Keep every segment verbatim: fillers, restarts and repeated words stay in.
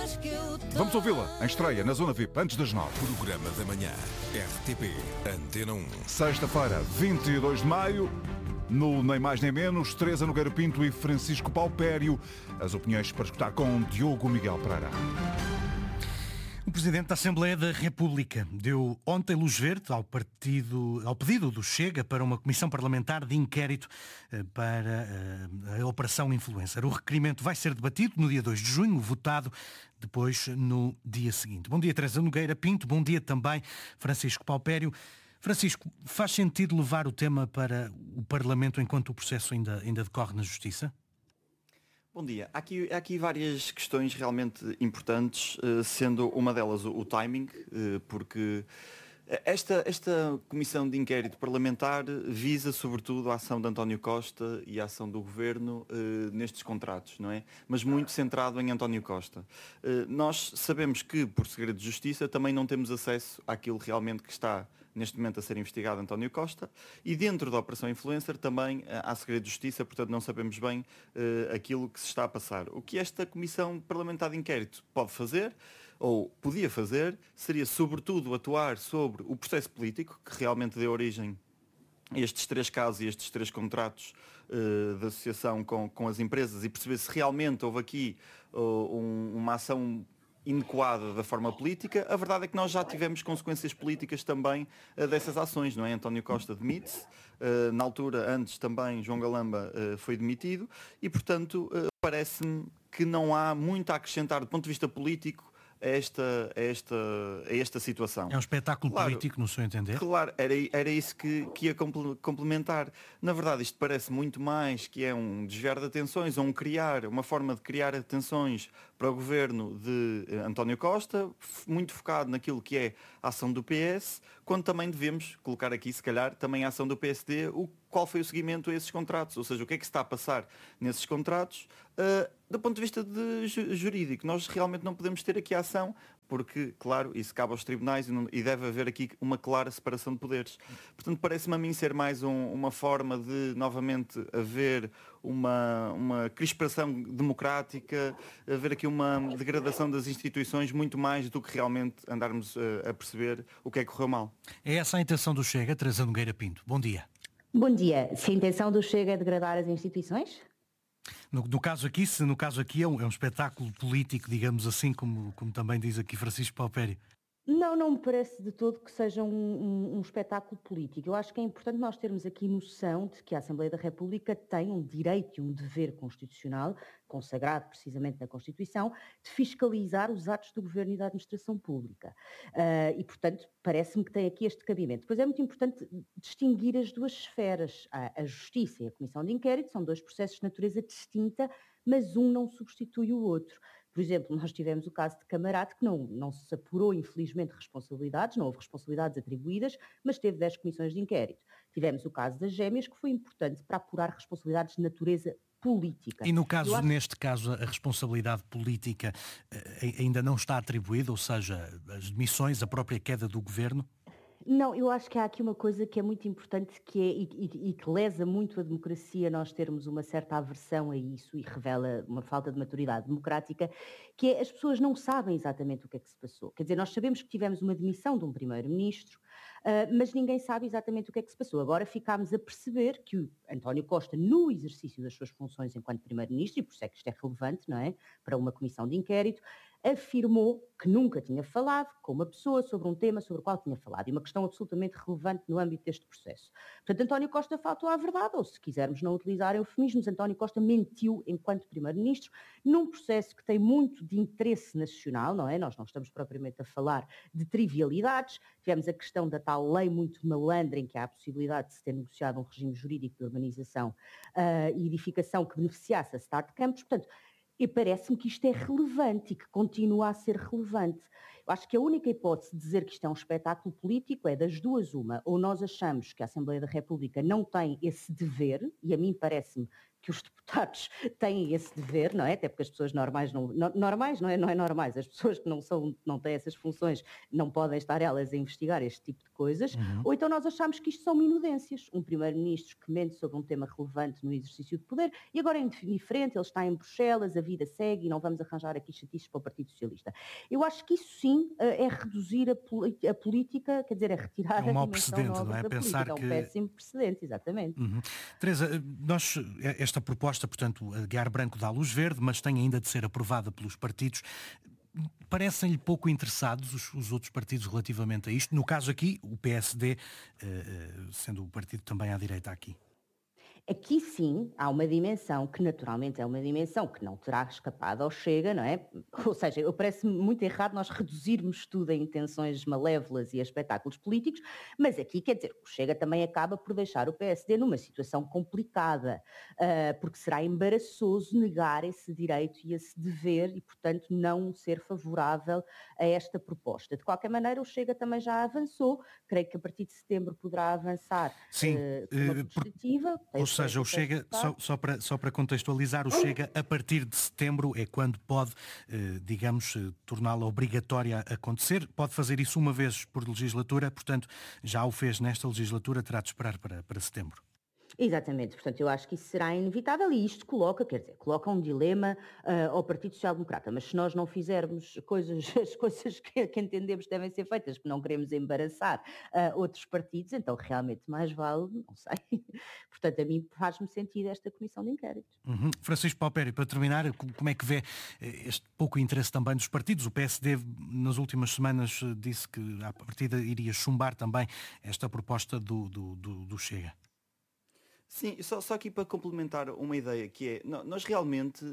Vamos ouvi-la em estreia na Zona V I P, antes das nove. Programa da manhã, R T P, Antena um. Sexta-feira, vinte e dois de maio, no Nem Mais Nem Menos, Teresa Nogueira Pinto e Francisco Paupério. As opiniões para escutar com Diogo Miguel Pereira. O Presidente da Assembleia da República deu ontem luz verde ao, partido, ao pedido do Chega para uma comissão parlamentar de inquérito para a Operação Influencer. O requerimento vai ser debatido no dia dois de junho, votado depois no dia seguinte. Bom dia, Teresa Nogueira Pinto. Bom dia também, Francisco Paupério. Francisco, faz sentido levar o tema para o Parlamento enquanto o processo ainda, ainda decorre na Justiça? Bom dia. Há aqui, há aqui várias questões realmente importantes, sendo uma delas o, o timing, porque esta, esta comissão de inquérito parlamentar visa sobretudo a ação de António Costa e a ação do Governo eh, nestes contratos, não é? Mas muito centrado em António Costa. Eh, nós sabemos que, por segredo de justiça, também não temos acesso àquilo realmente que está neste momento a ser investigado António Costa, e dentro da Operação Influencer também há segredo de justiça, portanto não sabemos bem uh, aquilo que se está a passar. O que esta Comissão Parlamentar de Inquérito pode fazer, ou podia fazer, seria sobretudo atuar sobre o processo político que realmente deu origem a estes três casos e estes três contratos uh, de associação com, com as empresas, e perceber se realmente houve aqui uh, um, uma ação inadequada da forma política. A verdade é que nós já tivemos consequências políticas também uh, dessas ações, não é? António Costa demite-se, uh, na altura, antes também, João Galamba uh, foi demitido, e portanto uh, parece-me que não há muito a acrescentar do ponto de vista político a esta, a esta, a esta situação. É um espetáculo claro, político, no seu entender? Claro, era, era isso que, que ia complementar. Na verdade, isto parece muito mais que é um desviar de atenções, ou um criar, uma forma de criar atenções para o governo de António Costa, muito focado naquilo que é a ação do P S, quando também devemos colocar aqui, se calhar, também a ação do P S D, o, qual foi o seguimento a esses contratos, ou seja, o que é que se está a passar nesses contratos, uh, do ponto de vista de jurídico. Nós realmente não podemos ter aqui a ação, porque, claro, isso cabe aos tribunais e, não, e deve haver aqui uma clara separação de poderes. Portanto, parece-me a mim ser mais um, uma forma de, novamente, haver uma, uma crispação democrática, haver aqui uma degradação das instituições, muito mais do que realmente andarmos a, a perceber o que é que correu mal. É essa a intenção do Chega, Teresa Nogueira Pinto. Bom dia. Bom dia. Se a intenção do Chega é degradar as instituições? No, no caso aqui, se no caso aqui é um, é um espetáculo político, digamos assim, como, como também diz aqui Francisco Paupério. Não, não me parece de todo que seja um, um, um espetáculo político. Eu acho que é importante nós termos aqui noção de que a Assembleia da República tem um direito e um dever constitucional, consagrado precisamente na Constituição, de fiscalizar os atos do Governo e da Administração Pública. Uh, e, portanto, parece-me que tem aqui este cabimento. Depois é muito importante distinguir as duas esferas. A, a Justiça e a Comissão de Inquérito são dois processos de natureza distinta, mas um não substitui o outro. Por exemplo, nós tivemos o caso de Camarate, que não, não se apurou, infelizmente, responsabilidades, não houve responsabilidades atribuídas, mas teve dez comissões de inquérito. Tivemos o caso das Gêmeas, que foi importante para apurar responsabilidades de natureza política. E no caso, acho... neste caso, a responsabilidade política eh, ainda não está atribuída, ou seja, as demissões, a própria queda do governo? Não, eu acho que há aqui uma coisa que é muito importante que é, e, e, e que lesa muito a democracia, nós termos uma certa aversão a isso e revela uma falta de maturidade democrática, que é as pessoas não sabem exatamente o que é que se passou. Quer dizer, nós sabemos que tivemos uma demissão de um primeiro-ministro, uh, mas ninguém sabe exatamente o que é que se passou. Agora ficámos a perceber que o António Costa, no exercício das suas funções enquanto primeiro-ministro, e por isso é que isto é relevante, não é, para uma comissão de inquérito, afirmou que nunca tinha falado com uma pessoa sobre um tema sobre o qual tinha falado, e uma questão absolutamente relevante no âmbito deste processo. Portanto, António Costa faltou à verdade, ou se quisermos não utilizar eufemismos, António Costa mentiu enquanto primeiro-ministro, num processo que tem muito de interesse nacional, não é? Nós não estamos propriamente a falar de trivialidades, tivemos a questão da tal lei muito malandra em que há a possibilidade de se ter negociado um regime jurídico de urbanização uh, e edificação que beneficiasse a cidade de Campos, portanto, e parece-me que isto é relevante e que continua a ser relevante. Eu acho que a única hipótese de dizer que isto é um espetáculo político é das duas uma. Ou nós achamos que a Assembleia da República não tem esse dever, e a mim parece-me que os deputados têm esse dever, não é? Até porque as pessoas normais, não, no, normais não é, não é normais, as pessoas que não, são, não têm essas funções não podem estar elas a investigar este tipo de coisas, uhum. Ou então nós achamos que isto são minudências. Um primeiro-ministro que mente sobre um tema relevante no exercício de poder e agora é indiferente, ele está em Bruxelas, a vida segue e não vamos arranjar aqui chatices para o Partido Socialista. Eu acho que isso sim é reduzir a, a política, quer dizer, é retirar é um a mau dimensão precedente, nova não é? da Pensar política, que... é um péssimo precedente, exatamente. Uhum. Teresa, nós, esta proposta, portanto, a Guiar Branco dá luz verde, mas tem ainda de ser aprovada pelos partidos. Parecem-lhe pouco interessados os, os outros partidos relativamente a isto? No caso aqui, o P S D, uh, sendo o partido também à direita aqui. Aqui sim há uma dimensão que naturalmente é uma dimensão que não terá escapado ao Chega, não é? Ou seja, eu parece-me muito errado nós reduzirmos tudo a intenções malévolas e a espetáculos políticos, mas aqui, quer dizer, o Chega também acaba por deixar o P S D numa situação complicada, uh, porque será embaraçoso negar esse direito e esse dever e, portanto, não ser favorável a esta proposta. De qualquer maneira, o Chega também já avançou, creio que a partir de setembro poderá avançar Sim, uh, com uma perspectiva. Ou seja, o Chega, só, só, para, só para contextualizar, o Chega a partir de setembro é quando pode, eh, digamos, eh, torná-la obrigatória a acontecer. Pode fazer isso uma vez por legislatura, portanto, já o fez nesta legislatura, terá de esperar para, para setembro. Exatamente, portanto eu acho que isso será inevitável e isto coloca, quer dizer, coloca um dilema uh, ao Partido Social Democrata, mas se nós não fizermos coisas, as coisas que, que entendemos que devem ser feitas, que não queremos embaraçar uh, outros partidos, então realmente mais vale, não sei, portanto a mim faz-me sentido esta comissão de inquérito. Uhum. Francisco Paupério, para terminar, como é que vê este pouco interesse também dos partidos? O P S D nas últimas semanas disse que à partida iria chumbar também esta proposta do, do, do, do Chega. Sim, só, só aqui para complementar uma ideia que é, nós realmente,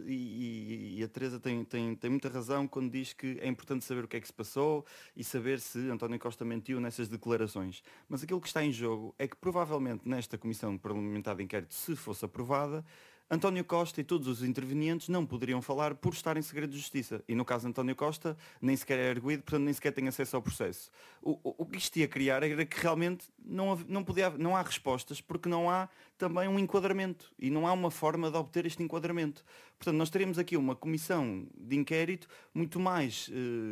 e, e a Teresa tem, tem, tem muita razão quando diz que é importante saber o que é que se passou e saber se António Costa mentiu nessas declarações. Mas aquilo que está em jogo é que provavelmente nesta Comissão Parlamentar de Inquérito, se fosse aprovada, António Costa e todos os intervenientes não poderiam falar por estar em segredo de justiça. E no caso de António Costa, nem sequer é arguido, portanto nem sequer tem acesso ao processo. O, o, o que isto ia criar era que realmente não, não, podia, não há respostas, porque não há também um enquadramento. E não há uma forma de obter este enquadramento. Portanto, nós teríamos aqui uma comissão de inquérito muito mais,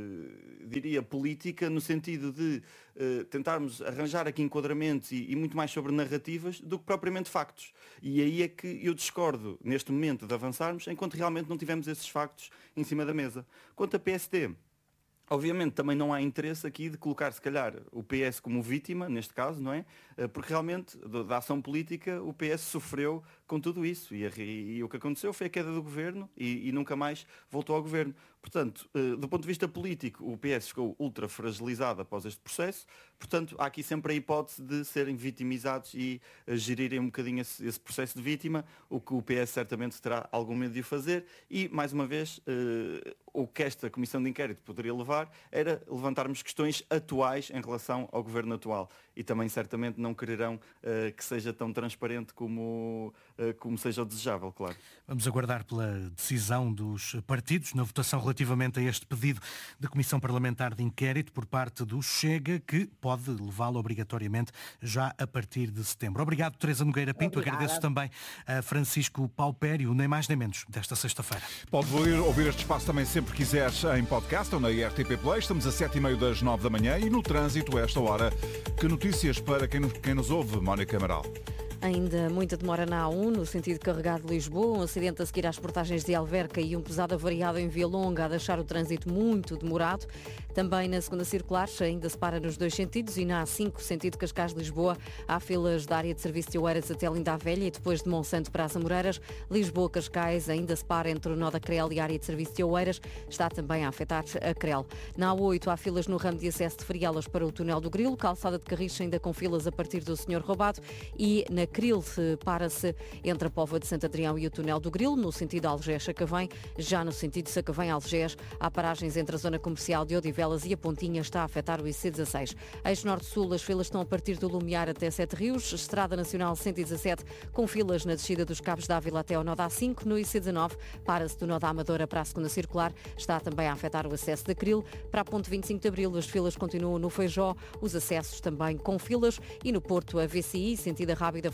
eh, diria, política, no sentido de eh, tentarmos arranjar aqui enquadramentos e, e muito mais sobre narrativas do que propriamente factos. E aí é que eu discordo neste momento de avançarmos, enquanto realmente não tivemos esses factos em cima da mesa. Quanto a P S D, obviamente também não há interesse aqui de colocar, se calhar, o P S como vítima, neste caso, não é? Porque realmente, da ação política, o P S sofreu com tudo isso. E, e, e o que aconteceu foi a queda do governo e, e nunca mais voltou ao governo. Portanto, do ponto de vista político, o P S ficou ultra fragilizado após este processo. Portanto, há aqui sempre a hipótese de serem vitimizados e gerirem um bocadinho esse, esse processo de vítima, o que o P S certamente terá algum medo de o fazer. E, mais uma vez, eh, o que esta comissão de inquérito poderia levar era levantarmos questões atuais em relação ao governo atual. E também, certamente, não quererão uh, que seja tão transparente como, uh, como seja o desejável, claro. Vamos aguardar pela decisão dos partidos na votação relativamente a este pedido de Comissão Parlamentar de Inquérito por parte do Chega, que pode levá-lo obrigatoriamente já a partir de setembro. Obrigado, Teresa Nogueira Pinto. Obrigada. Agradeço também a Francisco Paupério, nem mais nem menos, desta sexta-feira. Pode ouvir, ouvir este espaço também sempre que quiseres em podcast ou na R T P Play. Estamos a sete e meia das nove da manhã e no trânsito a esta hora. Que notícias para quem nos, quem nos ouve, Mónica Amaral? Ainda muita demora na A um, no sentido carregado de Lisboa, um acidente a seguir às portagens de Alverca e um pesado avariado em Via Longa a deixar o trânsito muito demorado. Também na segunda circular ainda se para nos dois sentidos e na A cinco, sentido Cascais-Lisboa, há filas da área de serviço de Oeiras até Linda a Velha e depois de Monsanto para as Amoreiras. Lisboa-Cascais ainda se para entre o nó da Crel e a área de serviço de Oeiras, está também a afetar a Crel. Na A oito há filas no ramo de acesso de Frielas para o túnel do Grilo, calçada de Carris ainda com filas a partir do Senhor Roubado e na Cril para-se entre a Póvoa de Santo Adrião e o túnel do Grilo, no sentido Algés-Sacavém. Já no sentido Sacavém-Algés, há paragens entre a zona comercial de Odivelas e a Pontinha, está a afetar o I C dezasseis. Eixo Norte-Sul, as filas estão a partir do Lumiar até Sete Rios, Estrada Nacional cento e dezassete, com filas na descida dos Cabos de Ávila até ao nó da A cinco, no I C dezanove, para-se do nó da Amadora para a segunda circular, está também a afetar o acesso da Cril. Para a ponte vinte e cinco de Abril, as filas continuam no Feijó, os acessos também com filas, e no Porto, a V C I, sentido a Rábida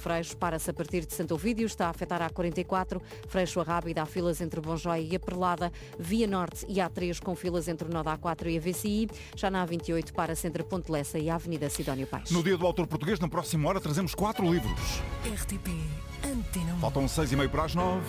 Freixo para-se a partir de Santo Ovídio, está a afetar a A quarenta e quatro, Freixo a Rábida, há filas entre Bonjói e a Perlada, Via Norte e A três com filas entre o nó da A quatro e a V C I, já na A vinte e oito para-se entre Ponte Lessa e a Avenida Sidónio Pais. No Dia do Autor Português, na próxima hora, trazemos quatro livros. R T P Antena um. Faltam seis e meio para as nove.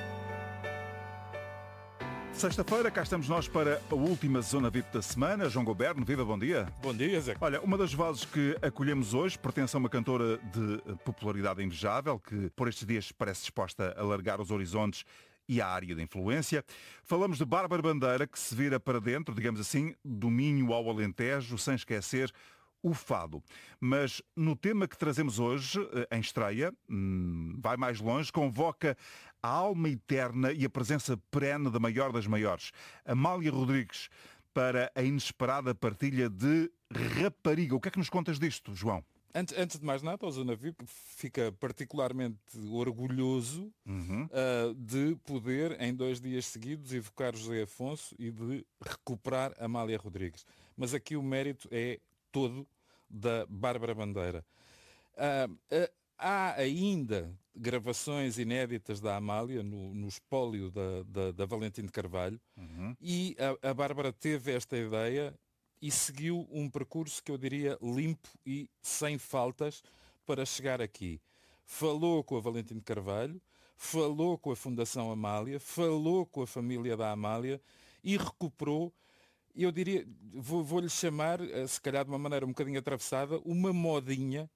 Sexta-feira, cá estamos nós para a última Zona V I P da semana. João Goberno, viva, bom dia. Bom dia, Zé. Olha, uma das vozes que acolhemos hoje pertence a uma cantora de popularidade invejável que por estes dias parece disposta a alargar os horizontes e a área de influência. Falamos de Bárbara Bandeira, que se vira para dentro, digamos assim, do Minho ao Alentejo, sem esquecer o fado. Mas no tema que trazemos hoje, em estreia, vai mais longe, convoca a alma eterna e a presença perene da maior das maiores, Amália Rodrigues, para a inesperada partilha de Rapariga. O que é que nos contas disto, João? Antes, antes de mais nada, o Zona V I P fica particularmente orgulhoso Uhum. uh, de poder, em dois dias seguidos, evocar José Afonso e de recuperar Amália Rodrigues. Mas aqui o mérito é todo da Bárbara Bandeira. Uh, uh, há ainda gravações inéditas da Amália no, no espólio da, da, da Valentim de Carvalho, Uhum. e a, a Bárbara teve esta ideia e seguiu um percurso que eu diria limpo e sem faltas para chegar aqui. Falou com a Valentim de Carvalho, falou com a Fundação Amália, falou com a família da Amália e recuperou, eu diria, vou, vou-lhe chamar, se calhar de uma maneira um bocadinho atravessada, uma modinha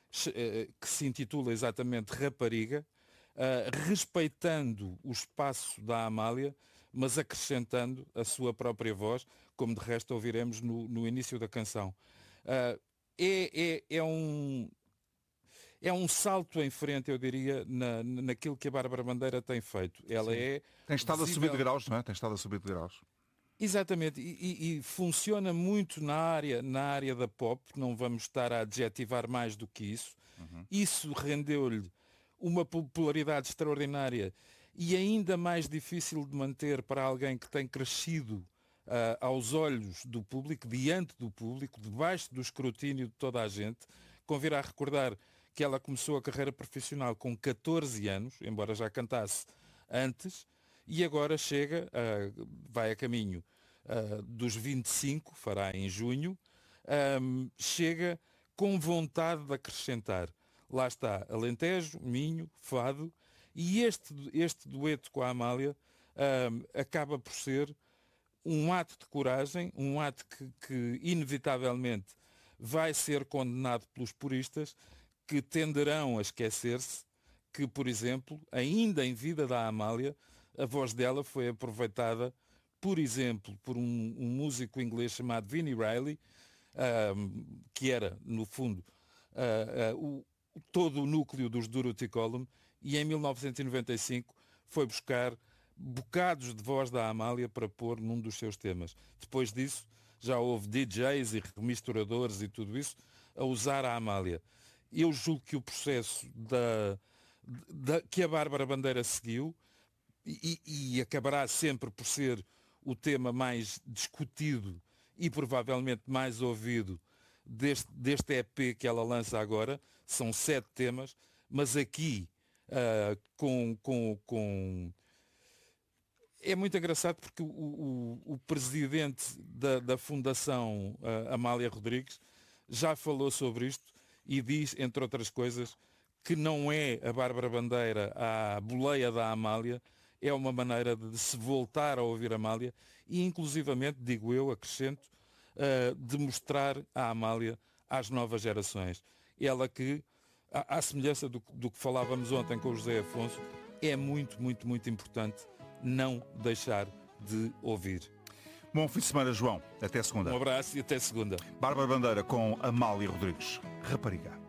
que se intitula exatamente Rapariga, respeitando o espaço da Amália, mas acrescentando a sua própria voz, como de resto ouviremos no, no início da canção. Uh, é, é, é, um, é um salto em frente, eu diria, na, naquilo que a Bárbara Bandeira tem feito. Ela Sim. é Tem estado visível... a subir de graus, não é? Tem estado a subir de graus. Exatamente, e, e, e funciona muito na área, na área da pop, não vamos estar a adjetivar mais do que isso. Uhum. Isso rendeu-lhe uma popularidade extraordinária e ainda mais difícil de manter para alguém que tem crescido uh, aos olhos do público, diante do público, debaixo do escrutínio de toda a gente. Convirá recordar que ela começou a carreira profissional com catorze anos, embora já cantasse antes, e agora chega, uh, vai a caminho uh, dos vinte e cinco, fará em junho, um, chega com vontade de acrescentar. Lá está, Alentejo, Minho, Fado, e este, este dueto com a Amália um, acaba por ser um ato de coragem, um ato que, que inevitavelmente vai ser condenado pelos puristas, que tenderão a esquecer-se que, por exemplo, ainda em vida da Amália, a voz dela foi aproveitada, por exemplo, por um, um músico inglês chamado Vinnie Riley, um, que era, no fundo, uh, uh, o, todo o núcleo dos Dorothy Column, e em mil novecentos e noventa e cinco foi buscar bocados de voz da Amália para pôr num dos seus temas. Depois disso, já houve D Js e remisturadores e tudo isso a usar a Amália. Eu julgo que o processo da, da, que a Bárbara Bandeira seguiu, e, e acabará sempre por ser o tema mais discutido e provavelmente mais ouvido deste, deste E P que ela lança agora, são sete temas, mas aqui uh, com, com, com... É muito engraçado porque o, o, o presidente da, da Fundação uh, Amália Rodrigues já falou sobre isto e diz, entre outras coisas, que não é a Bárbara Bandeira a boleia da Amália, é uma maneira de se voltar a ouvir a Amália e, inclusivamente, digo eu, acrescento, uh, de mostrar a Amália às novas gerações. Ela que, à, à semelhança do, do que falávamos ontem com o José Afonso, é muito, muito, muito importante não deixar de ouvir. Bom fim de semana, João. Até segunda. Um abraço e até segunda. Bárbara Bandeira com Amália Rodrigues. Rapariga.